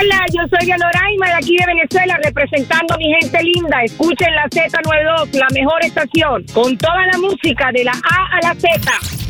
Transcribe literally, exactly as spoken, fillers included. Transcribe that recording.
Hola, yo soy Dianoraima de aquí de Venezuela, representando a mi gente linda. Escuchen la Z noventa y dos, la mejor estación, con toda la música de la A a la Z.